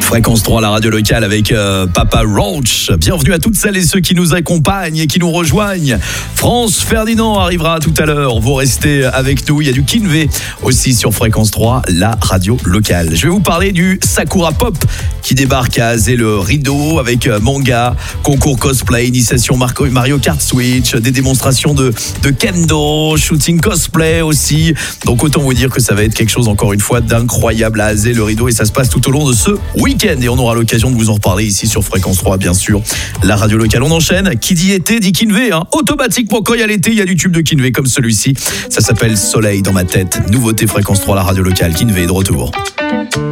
Fréquence 3, la radio locale avec Papa Roach. Bienvenue à toutes celles et ceux qui nous accompagnent et qui nous rejoignent. France Ferdinand arrivera tout à l'heure. Vous restez avec nous. Il y a du Kinvé aussi sur Fréquence 3, la radio locale. Je vais vous parler du Sakura Pop qui débarque à Azé le Rideau avec manga, concours cosplay, initiation Mario Kart Switch, des démonstrations de kendo, shooting cosplay aussi. Donc autant vous dire que ça va être quelque chose encore une fois d'incroyable à Azé le Rideau et ça se passe tout au long de ce week-end et on aura l'occasion de vous en reparler ici sur Fréquence 3 bien sûr, la radio locale. On enchaîne, qui dit été dit Kinvé automatiquement quand il y a l'été il y a du tube de Kinvé comme celui-ci, ça s'appelle Soleil dans ma tête. Nouveauté Fréquence 3, la radio locale. Kinvé est de retour.